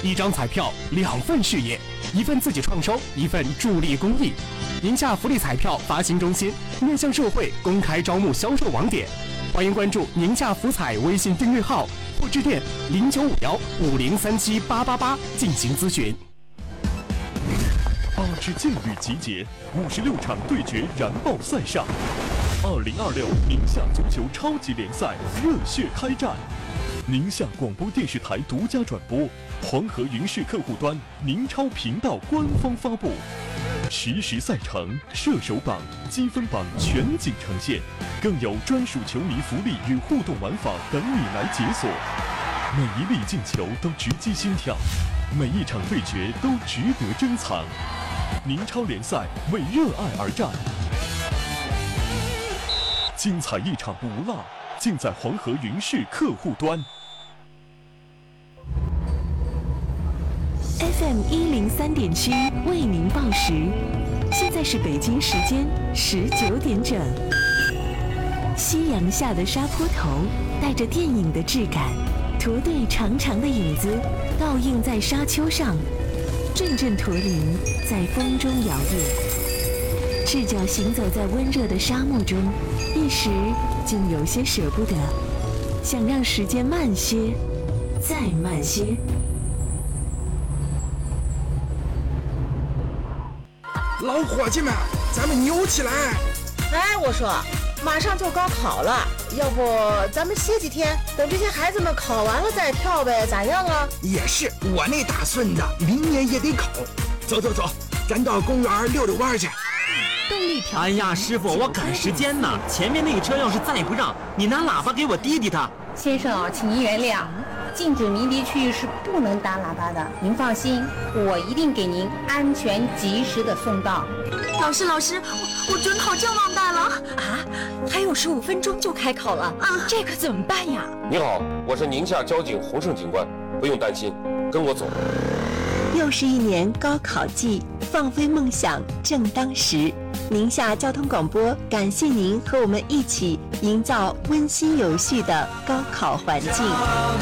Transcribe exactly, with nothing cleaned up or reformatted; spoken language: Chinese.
一张彩票两份事业，一份自己创收，一份助力公益。宁夏福利彩票发行中心面向社会公开招募销售网点，欢迎关注宁夏福彩微信订阅号或致电零九五幺五零三七八八八进行咨询。 八支劲旅集结，五十六场对决燃爆赛上。二零二六宁夏足球超级联赛热血开战，宁夏广播电视台独家转播，黄河云视客户端、宁超频道官方发布，实时赛程、射手榜、积分榜全景呈现，更有专属球迷福利与互动玩法等你来解锁。每一粒进球都直击心跳，每一场对决都值得珍藏。宁超联赛为热爱而战，精彩一场不落，尽在黄河云视客户端。 F M 一零三点七为您报时，现在是北京时间十九点整。夕阳下的沙坡头带着电影的质感，驼队长长的影子倒映在沙丘上，阵阵驼铃在风中摇曳。赤脚行走在温热的沙漠中，一时竟有些舍不得，想让时间慢些，再慢些。 老伙计们，咱们扭起来！ 哎，我说，马上就高考了，要不咱们歇几天，等这些孩子们考完了再跳呗，咋样啊？ 也是，我那大孙子明年也得考。走走走，咱到公园溜溜弯去。 动力条。 哎呀，师傅，我赶时间呢，前面那个车要是再不让，你拿喇叭给我滴滴他。 先生啊，请您原谅，禁止鸣笛区域是不能打喇叭的。您放心，我一定给您安全及时的送到。 老师，老师，我我准考证忘带了啊！还有十五分钟就开考了啊，这可怎么办呀？ 你好，我是宁夏交警洪胜警官，不用担心，跟我走。 又是一年高考季，放飞梦想正当时。宁夏交通广播感谢您和我们一起营造温馨有序的高考环境。